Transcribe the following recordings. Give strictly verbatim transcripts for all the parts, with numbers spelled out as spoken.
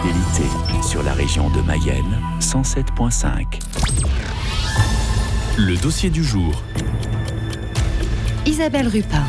fidélité sur la région de Mayenne, cent sept virgule cinq. Le dossier du jour. Isabelle Rupin.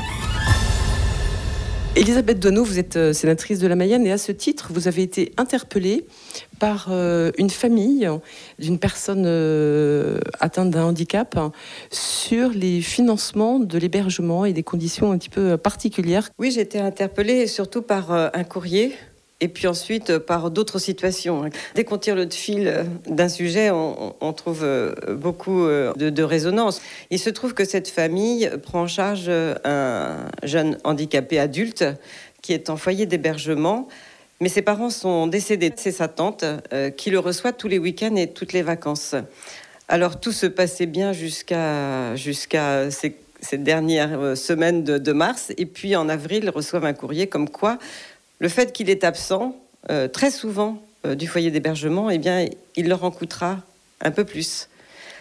Elisabeth Doineau, vous êtes sénatrice de la Mayenne et à ce titre, vous avez été interpellée par euh, une famille d'une personne euh, atteinte d'un handicap sur les financements de l'hébergement et des conditions un petit peu particulières. Oui, j'ai été interpellée surtout par euh, un courrier et puis ensuite par d'autres situations. Dès qu'on tire le fil d'un sujet, on, on trouve beaucoup de, de résonance. Il se trouve que cette famille prend en charge un jeune handicapé adulte qui est en foyer d'hébergement, mais ses parents sont décédés. C'est sa tante euh, qui le reçoit tous les week-ends et toutes les vacances. Alors tout se passait bien jusqu'à, jusqu'à ces, ces dernières semaines de, de mars, et puis en avril, ils reçoivent un courrier comme quoi le fait qu'il est absent, euh, très souvent, euh, du foyer d'hébergement, eh bien, il leur en coûtera un peu plus.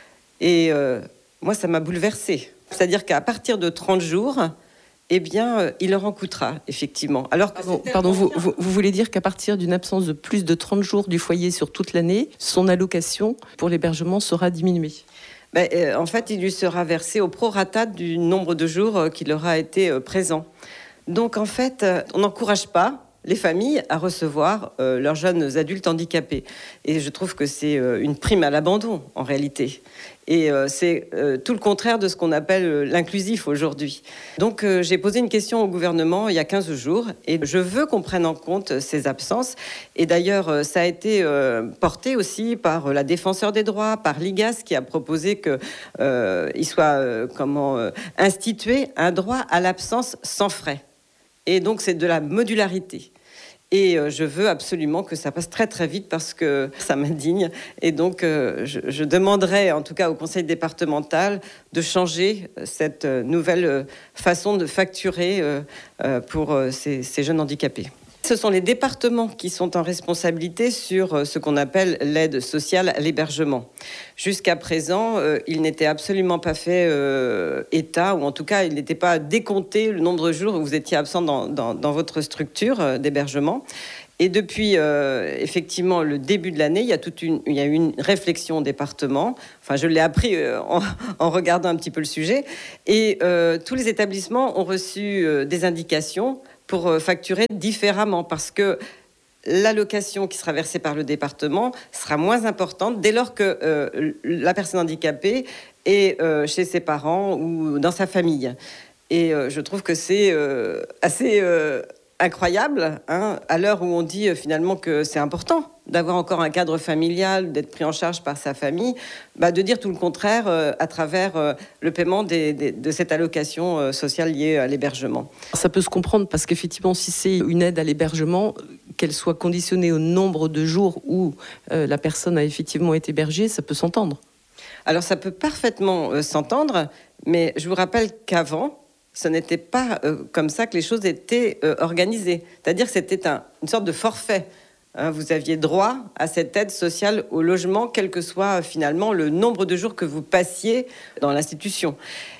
Et euh, moi, ça m'a bouleversée. C'est-à-dire qu'à partir de trente jours, eh bien, euh, il leur en coûtera, effectivement. Alors que pardon, pardon vous, vous, vous voulez dire qu'à partir d'une absence de plus de trente jours du foyer sur toute l'année, son allocation pour l'hébergement sera diminuée ? Ben, euh, en fait, il lui sera versé au prorata du nombre de jours euh, qu'il aura été euh, présent. Donc, en fait, euh, on n'encourage pas les familles à recevoir euh, leurs jeunes adultes handicapés. Et je trouve que c'est euh, une prime à l'abandon, en réalité. Et euh, c'est euh, tout le contraire de ce qu'on appelle euh, l'inclusif aujourd'hui. Donc, euh, j'ai posé une question au gouvernement il y a quinze jours, et je veux qu'on prenne en compte ces absences. Et d'ailleurs, euh, ça a été euh, porté aussi par la Défenseure des droits, par l'I G A S, qui a proposé qu'il euh, soit euh, comment, euh, institué un droit à l'absence sans frais. Et donc, c'est de la modularité. Et euh, je veux absolument que ça passe très très vite parce que ça m'indigne. Et donc, euh, je, je demanderai, en tout cas au conseil départemental, de changer cette nouvelle façon de facturer euh, euh, pour euh, ces, ces jeunes handicapés. Ce sont les départements qui sont en responsabilité sur ce qu'on appelle l'aide sociale à l'hébergement. Jusqu'à présent, euh, il n'était absolument pas fait euh, état, ou en tout cas, il n'était pas décompté le nombre de jours où vous étiez absent dans, dans, dans votre structure euh, d'hébergement. Et depuis, euh, effectivement, le début de l'année, il y a toute une, il y a eu une réflexion au département. Enfin, je l'ai appris euh, en, en regardant un petit peu le sujet. Et euh, tous les établissements ont reçu euh, des indications pour facturer différemment, parce que l'allocation qui sera versée par le département sera moins importante dès lors que euh, la personne handicapée est euh, chez ses parents ou dans sa famille. Et euh, je trouve que c'est euh, assez euh, incroyable, hein, à l'heure où on dit euh, finalement que c'est important d'avoir encore un cadre familial, d'être pris en charge par sa famille, bah, de dire tout le contraire euh, à travers euh, le paiement des, des, de cette allocation euh, sociale liée à l'hébergement. Ça peut se comprendre parce qu'effectivement, si c'est une aide à l'hébergement, qu'elle soit conditionnée au nombre de jours où euh, la personne a effectivement été hébergée, ça peut s'entendre. Alors ça peut parfaitement euh, s'entendre, mais je vous rappelle qu'avant, ce n'était pas euh, comme ça que les choses étaient euh, organisées. C'est-à-dire que c'était un, une sorte de forfait. Vous aviez droit à cette aide sociale au logement, quel que soit finalement le nombre de jours que vous passiez dans l'institution.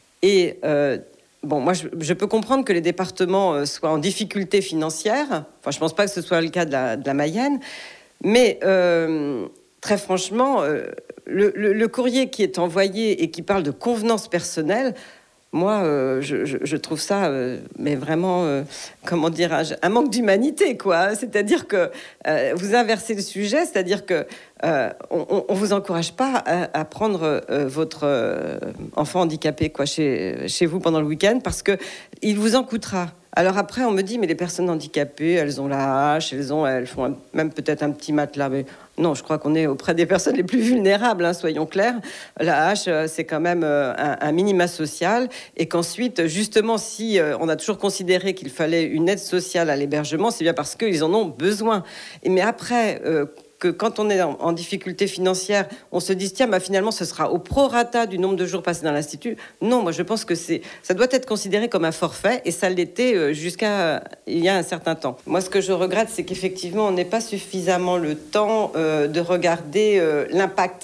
Et euh, bon, moi, je, je peux comprendre que les départements soient en difficulté financière. Enfin, je ne pense pas que ce soit le cas de la, de la Mayenne. Mais euh, très franchement, euh, le, le, le courrier qui est envoyé et qui parle de convenance personnelle, moi, euh, je, je, je trouve ça, euh, mais vraiment, euh, comment dire, un, un manque d'humanité, quoi. C'est-à-dire que euh, vous inversez le sujet, c'est-à-dire que euh, on, on vous encourage pas à, à prendre euh, votre euh, enfant handicapé, quoi, chez, chez vous pendant le week-end, parce que il vous en coûtera. Alors après, on me dit, mais les personnes handicapées, elles ont la hache, elles ont, elles font un, même peut-être un petit matelas, mais non, je crois qu'on est auprès des personnes les plus vulnérables, hein, soyons clairs. La hache, c'est quand même un, un minima social, et qu'ensuite, justement, si euh, on a toujours considéré qu'il fallait une aide sociale à l'hébergement, c'est bien parce qu'ils en ont besoin. Et, mais après, euh, que quand on est en, en difficulté financière, on se dit, tiens, bah, finalement, ce sera au prorata du nombre de jours passés dans l'Institut. Non, moi, je pense que c'est, ça doit être considéré comme un forfait, et ça l'était jusqu'à il y a un certain temps. Moi, ce que je regrette, c'est qu'effectivement, on n'ait pas suffisamment le temps euh, de regarder euh, l'impact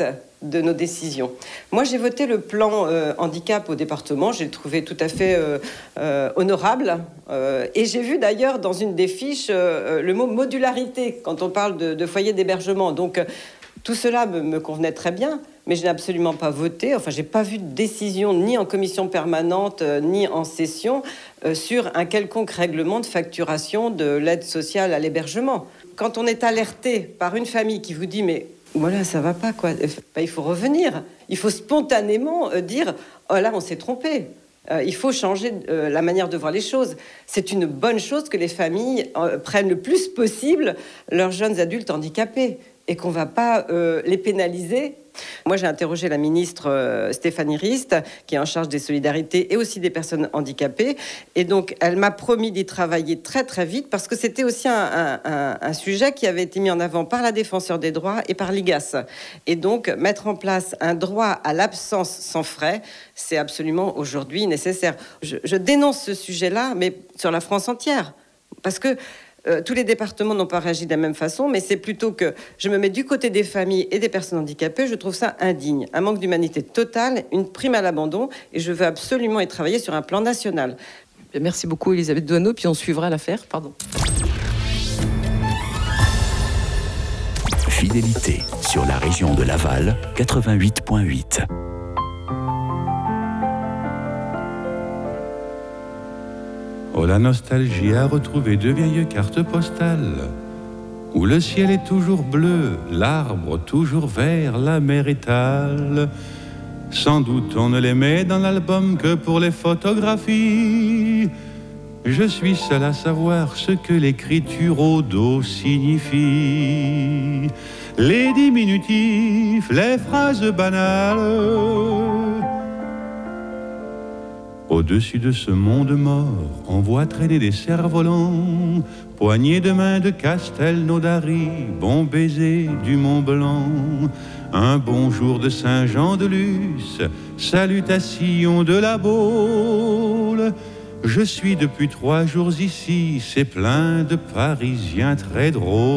de nos décisions. Moi, j'ai voté le plan euh, handicap au département. J'ai trouvé tout à fait euh, euh, honorable. Euh, et j'ai vu d'ailleurs dans une des fiches euh, le mot modularité quand on parle de, de foyer d'hébergement. Donc, euh, tout cela me, me convenait très bien, mais je n'ai absolument pas voté. Enfin, je n'ai pas vu de décision ni en commission permanente, euh, ni en session, euh, sur un quelconque règlement de facturation de l'aide sociale à l'hébergement. Quand on est alerté par une famille qui vous dit « mais voilà, ça va pas, quoi. Ben, il faut revenir. Il faut spontanément euh, dire « oh là, on s'est trompé ». Euh, il faut changer euh, la manière de voir les choses. C'est une bonne chose que les familles euh, prennent le plus possible leurs jeunes adultes handicapés et qu'on ne va pas euh, les pénaliser. Moi, j'ai interrogé la ministre euh, Stéphanie Rist, qui est en charge des solidarités et aussi des personnes handicapées. Et donc, elle m'a promis d'y travailler très, très vite parce que c'était aussi un, un, un, un sujet qui avait été mis en avant par la Défenseure des droits et par l'I G A S. Et donc, mettre en place un droit à l'absence sans frais, c'est absolument aujourd'hui nécessaire. Je, je dénonce ce sujet-là, mais sur la France entière. Parce que Euh, tous les départements n'ont pas réagi de la même façon, mais c'est plutôt que je me mets du côté des familles et des personnes handicapées. Je trouve ça indigne, un manque d'humanité totale, une prime à l'abandon, et je veux absolument y travailler sur un plan national. Merci beaucoup Elisabeth Doineau, puis on suivra l'affaire. Pardon. Fidélité sur la région de Laval, quatre-vingt-huit virgule huit. Oh, la nostalgie a retrouvé de vieilles cartes postales où le ciel est toujours bleu, l'arbre toujours vert, la mer étale. Sans doute on ne les met dans l'album que pour les photographies. Je suis seul à savoir ce que l'écriture au dos signifie. Les diminutifs, les phrases banales. Au-dessus de ce monde mort, on voit traîner des cerfs-volants, poignées de main de Castelnaudary, bon baiser du Mont-Blanc, un bonjour de Saint-Jean-de-Luz, salutation de la Baule. Je suis depuis trois jours ici, c'est plein de Parisiens très drôles.